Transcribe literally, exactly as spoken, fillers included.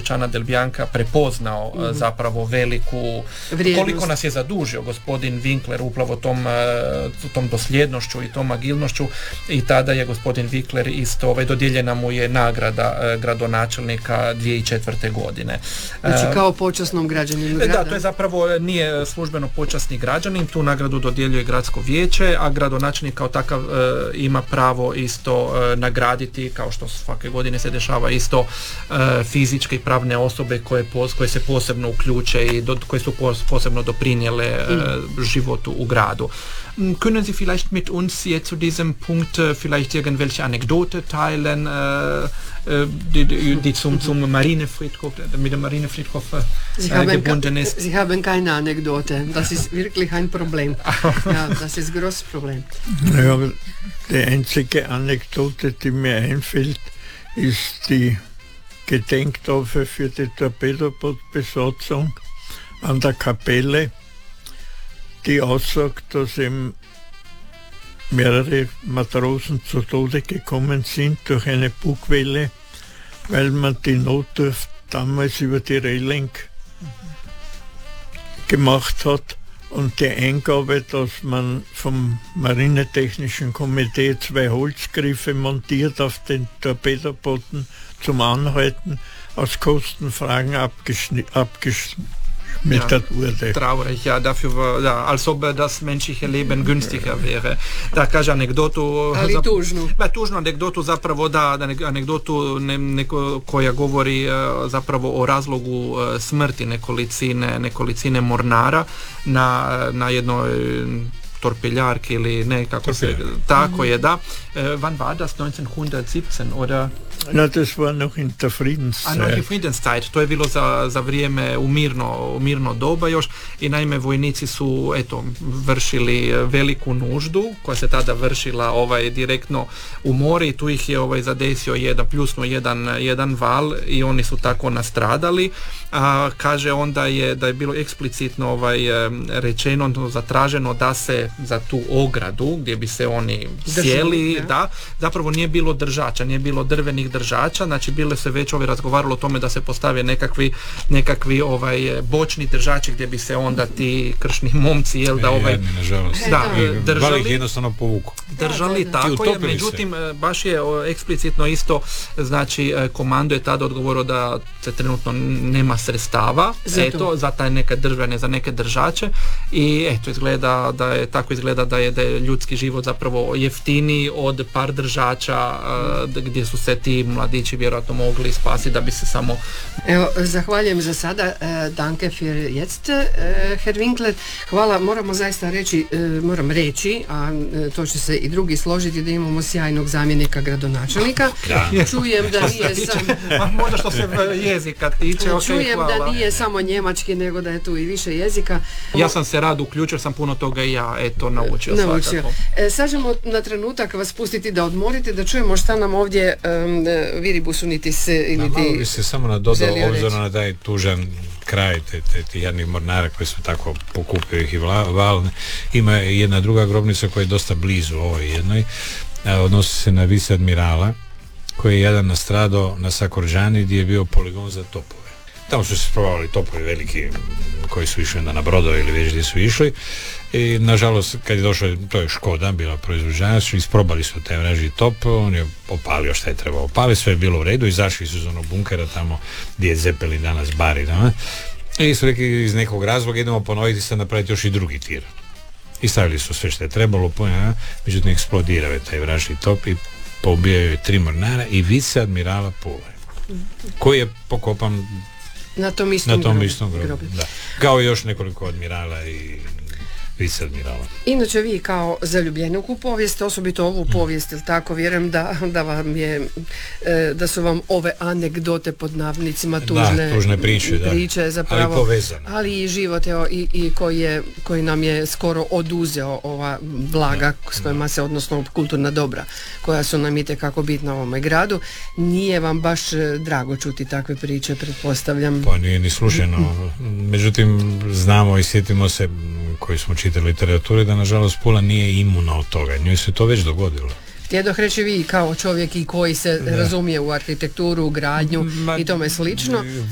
Luciana Del Bianca prepoznao mm. zapravo veliku vrijednost. Koliko nas je zadužio gospodin Winkler upravo tom, tom dosljednošću i tom agilnošću, i tada je gospodin Winkler isto ovaj, dodijeljena mu je nagrada gradonačelnika dvije tisuće četvrte. godine. Znači kao počasnom građaninu grada? Da, to je zapravo nije službeno počasni građanin, tu nagradu dodjeljuje gradsko vijeće, a gradonačelnik kao takav e, ima pravo isto e, nagraditi, kao što svake godine se dešava isto e, fizičke i pravne osobe koje, pos, koje se posebno uključe i do, koje su pos, posebno doprinijele e, mm. životu u gradu. Können Sie vielleicht mit uns jetzt zu diesem Punkt äh, vielleicht irgendwelche Anekdote teilen, äh, äh, die, die, die zum, zum Marinefriedhof, mit dem Marinefriedhof äh, gebunden ist? Sie haben keine Anekdote. Das ist wirklich ein Problem. Ja, das ist ein großes Problem. Ja, die einzige Anekdote, die mir einfällt, ist die Gedenktafel für die Torpedobootbesatzung an der Kapelle, die aussagt, dass eben mehrere Matrosen zu Tode gekommen sind durch eine Bugwelle, weil man die Notdurft damals über die Reling gemacht hat, und die Eingabe, dass man vom Marinetechnischen Komitee zwei Holzgriffe montiert auf den Torpedobooten zum Anhalten, aus Kostenfragen abgeschnitten Ja, traurig, ja, dafür, da, als ob das menschliche Leben günstiger wäre. Da kaže anegdotu, ali zap, tužnu. Pa tužnu anegdotu zapravo, da, anegdotu ne, neko, koja govori zapravo o razlogu smrti nekolicine, nekolicine mornara na, na jednoj torpiljarki ili ne, kako se, tako mm-hmm. je, da. Wann war das? neunzehnhundertsiebzehn, oder? Na, das war noch in der Friedenszeit. A, noch in Friedenszeit. To je bilo za, za vrijeme u mirno, u mirno doba još, i naime vojnici su, eto, vršili veliku nuždu, koja se tada vršila ovaj, direktno u more, i tu ih je ovaj, zadesio jedan, pljusno jedan, jedan val, i oni su tako nastradali. A, kaže onda je da je bilo eksplicitno ovaj, rečeno, zatraženo da se za tu ogradu gdje bi se oni sjeli, ja. da, zapravo nije bilo držača, nije bilo drvenih držača, znači bile se već ovaj razgovaralo o tome da se postave nekakvi, nekakvi ovaj bočni držači gdje bi se onda ti kršni momci, jel da ovaj jedni, nažalost. Da, držali, ih jednostavno povuku. Držali, da, da, da. Tako je, međutim se. Baš je eksplicitno isto, znači komando je tada odgovorio da se trenutno nema sredstava, Zato. eto, za taj neke drvene, za neke držače, i eto, izgleda da je tako izgleda da je, da je ljudski život zapravo jeftiniji od par držača uh, gdje su se ti mladići vjerojatno mogli spasiti da bi se samo... Evo, zahvaljujem za sada. Uh, danke für jetzt, uh, Herr Winkler. Hvala, moramo zaista reći, uh, moram reći, a uh, to će se i drugi složiti, da imamo sjajnog zamjenika gradonačelnika. Da. Čujem da nije samo... Možda što se jezika tiče, okay, Čujem hvala. da nije samo njemački, nego da je tu i više jezika. Ja sam se rado uključio, sam puno toga i ja eto naučio, naučio. svakako. E, sad ćemo na trenutak vas pustiti da odmorite, da čujemo šta nam ovdje um, Viribus Unitis ili ti... Malo bi se samo nadodao obzirom na taj tužan kraj te, te, te jadnih mornara koji su tako pokupio ih i val. Ima jedna druga grobnica koja je dosta blizu ovoj jednoj, odnosi se na viceadmirala koji je jedan nastradao na Sakorđani gdje je bio poligon za topove. Tamo su se sprovali topovi veliki koji su išli onda na brodove ili već gdje su išli, i nažalost kad je došlo, to je Škoda bila proizvođač, isprobali su taj vražji top, on je opalio šta je trebao opaliti, sve je bilo u redu, izašli su iz onog bunkera tamo gdje je Zeppelin danas bari, da? I su rekli iz nekog razloga idemo ponoviti sad napraviti još i drugi tir. I stavili su sve što je trebalo, pojena, međutim eksplodirao je taj vražji top i poubio je tri mornara i viceadmirala Pule, koji je pokopan na tom istom, na tom grobu. istom grobu, grobu. Da. Kao i još nekoliko admirala i viceadmirala. Inače vi kao zaljubljenog u povijest, osobito ovu povijest, ili tako, vjerujem da, da vam je da su vam ove anegdote pod navodnicima tužne, da, tužne priče, priče da. zapravo, ali povezane. Ali i život evo, i, i koji, je, koji nam je skoro oduzeo ova blaga da, s kojima da. se, odnosno kulturna dobra koja su nam itekako bitna u ovome gradu. Nije vam baš drago čuti takve priče, pretpostavljam? Pa nije ni slučajno. Međutim, znamo i sjetimo se koji smo čitali literature da nažalost Pula nije imuna od toga. Njoj se to već dogodilo. Htjedoh reći vi kao čovjek i koji se da. razumije u arhitekturu, u gradnju Ma, i tome slično.